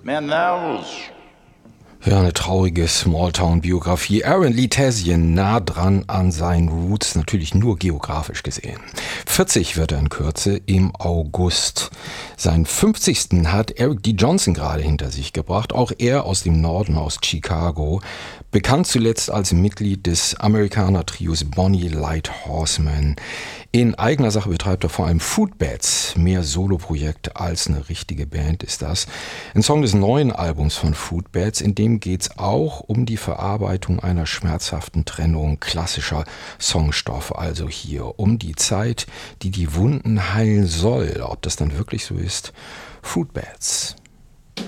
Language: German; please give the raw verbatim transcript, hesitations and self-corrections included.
Mehr Nervus. Ja, eine traurige Smalltown-Biografie. Aaron Lee Thesien nah dran an seinen Roots, natürlich nur geografisch gesehen. vierzig wird er in Kürze im August. Seinen fünfzigsten hat Eric D. Johnson gerade hinter sich gebracht, auch er aus dem Norden, aus Chicago. Bekannt zuletzt als Mitglied des Amerikaner-Trios Bonnie Light Horseman. In eigener Sache betreibt er vor allem Footbats, mehr Soloprojekt als eine richtige Band ist das. Ein Song des neuen Albums von Footbats, in dem geht es auch um die Verarbeitung einer schmerzhaften Trennung, klassischer Songstoff, also hier um die Zeit, die die Wunden heilen soll. Ob das dann wirklich so ist? Footbats.